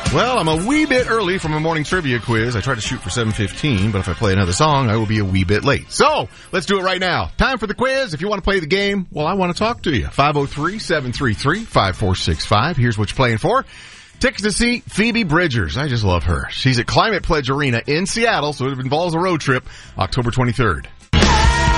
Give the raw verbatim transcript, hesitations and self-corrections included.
Well, I'm a wee bit early from a morning trivia quiz. I try to shoot for seven fifteen, but if I play another song, I will be a wee bit late. So, let's do it right now. Time for the quiz. If you want to play the game, well, I want to talk to you. five oh three, seven three three, five four six five. Here's what you're playing for. Tickets to see Phoebe Bridgers. I just love her. She's at Climate Pledge Arena in Seattle, so it involves a road trip, October twenty-third.